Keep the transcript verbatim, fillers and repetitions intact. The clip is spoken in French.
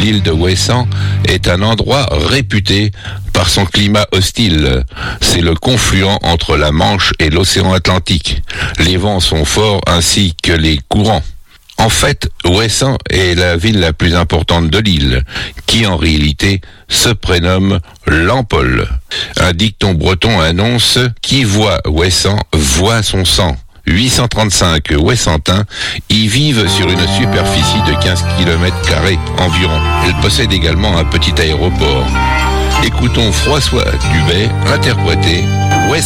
l'île de Ouessant est un endroit réputé par son climat hostile. C'est le confluent entre la Manche et l'océan Atlantique. Les vents sont forts ainsi que les courants. En fait, Ouessant est la ville la plus importante de l'île, qui en réalité se prénomme Lampol. Un dicton breton annonce « Qui voit Ouessant voit son sang ». huit cent trente-cinq Ouessantins y vivent sur une superficie de quinze kilomètres carrés environ. Elle possède également un petit aéroport. Écoutons François Dubet interpréter Ouessant.